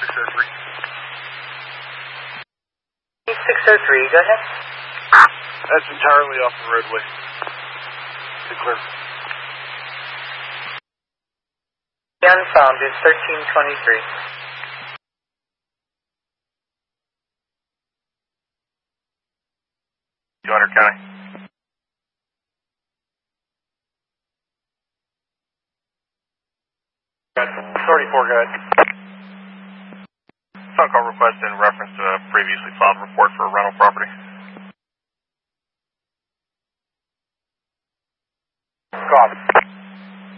603. 603, go ahead. That's entirely off the roadway. Be clear. Unfound is 1323. County. 34, go ahead. Phone call request in reference to a previously filed report for a rental property. Copy.